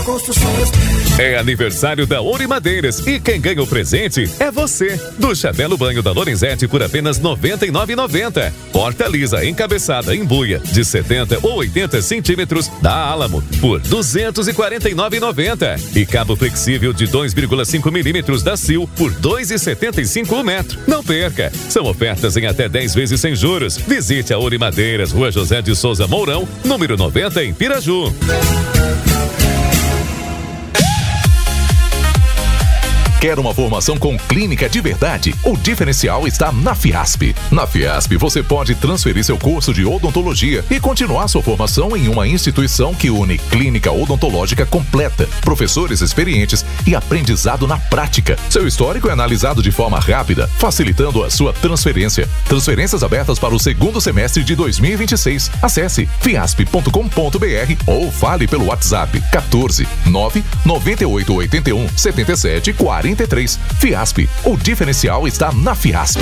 Construções. É aniversário da Ouro e Madeiras e quem ganha o presente é você. Do Chabelo Banho da Lorenzetti por apenas R$ 99,90. Porta lisa encabeçada em buia de 70 ou 80 centímetros da Álamo por R$ 249,90. E cabo flexível de 2,5 milímetros da Sil por R$ 2,75 o metro. Não perca! São ofertas em até 10 vezes sem juros. Visite a Ouro e Madeiras, Rua José de Souza Mourão, número 90 em Piraju. Quer uma formação com clínica de verdade? O diferencial está na Fiasp. Na Fiasp, você pode transferir seu curso de odontologia e continuar sua formação em uma instituição que une clínica odontológica completa, professores experientes e aprendizado na prática. Seu histórico é analisado de forma rápida, facilitando a sua transferência. Transferências abertas para o segundo semestre de 2026. Acesse fiasp.com.br ou fale pelo WhatsApp 14 9 98 81 77 43. Fiasp, o diferencial está na Fiasp.